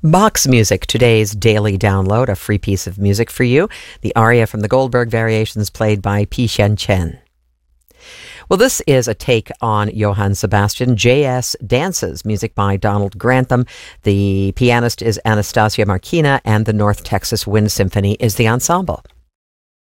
Box Music, today's daily download, a free piece of music for you. The aria from the Goldberg Variations played by Pi Xian Chen. Well, this is a take on Johann Sebastian. J.S. Dances, music by Donald Grantham. The pianist is Anastasia Markina, and the North Texas Wind Symphony is the ensemble.